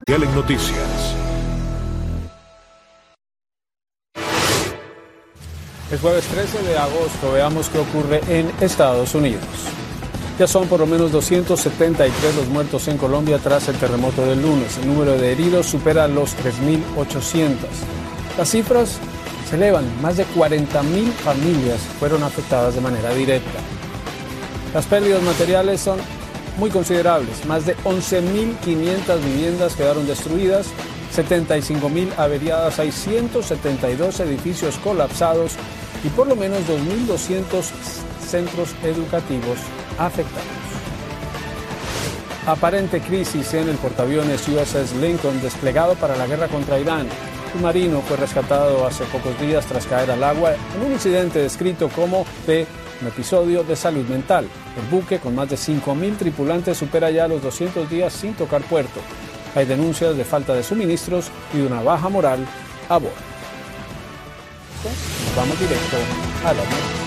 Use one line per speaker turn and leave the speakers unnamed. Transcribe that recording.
En Noticias.
Es jueves 13 de agosto, veamos qué ocurre en Estados Unidos. Ya son por lo menos 273 los muertos en Colombia tras el terremoto del lunes. El número de heridos supera los 3.800. Las cifras se elevan, más de 40.000 familias fueron afectadas de manera directa. Las pérdidas materiales son muy considerables, más de 11.500 viviendas quedaron destruidas, 75.000 averiadas, hay 172 edificios colapsados y por lo menos 2.200 centros educativos afectados. Aparente crisis en el portaaviones USS Lincoln desplegado para la guerra contra Irán. Un marino fue rescatado hace pocos días tras caer al agua en un incidente descrito como un episodio de salud mental. El buque, con más de 5.000 tripulantes, supera ya los 200 días sin tocar puerto. Hay denuncias de falta de suministros y de una baja moral a bordo. Vamos directo a la noticia.